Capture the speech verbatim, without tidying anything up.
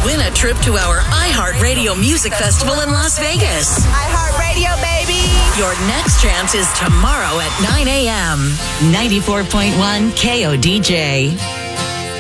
Win a trip to our iHeartRadio Music Festival in Las Vegas. iHeartRadio, baby. Your next chance is tomorrow at nine a.m. ninety-four point one K O D J.